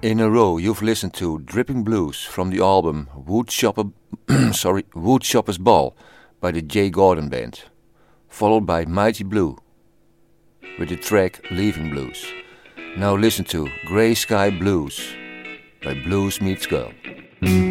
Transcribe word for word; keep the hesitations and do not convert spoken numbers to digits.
In a row, you've listened to Dripping Blues from the album Woodshopper, sorry, Woodshopper's Ball by the Jay Gordon Band, followed by Mighty Blue with the track Leaving Blues. Now listen to Grey Sky Blues by Blues Meets Girl.